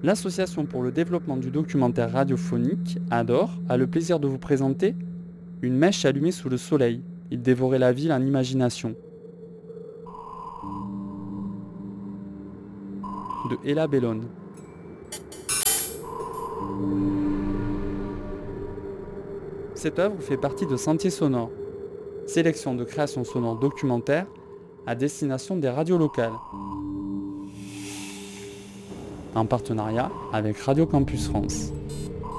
L'Association pour le développement du documentaire radiophonique, ADOR, a le plaisir de vous présenter Une mèche allumée sous le soleil. Il dévorait la ville en imagination, de Ella Bellone. Cette œuvre fait partie de Sentiers sonores, sélection de créations sonores documentaires à destination des radios locales, en partenariat avec Radio Campus France.